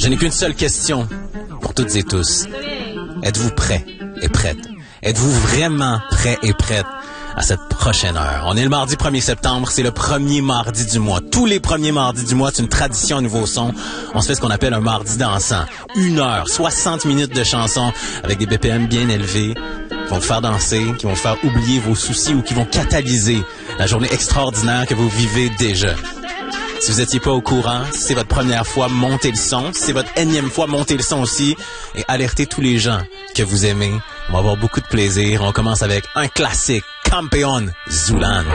Je n'ai qu'une seule question pour toutes et tous. Êtes-vous prêts et prêtes? Êtes-vous vraiment prêts et prêtes à cette prochaine heure? On est le mardi 1er septembre, c'est le premier mardi du mois. Tous les premiers mardis du mois, c'est une tradition à Nouveau Son. On se fait ce qu'on appelle un mardi dansant. 1 heure, 60 minutes de chansons avec des BPM bien élevés qui vont vous faire danser, qui vont vous faire oublier vos soucis ou qui vont catalyser la journée extraordinaire que vous vivez déjà. Si vous n'étiez pas au courant, si c'est votre première fois, montez le son. Si c'est votre énième fois, montez le son aussi. Et alertez tous les gens que vous aimez. On va avoir beaucoup de plaisir. On commence avec un classique, Campeón Zulán.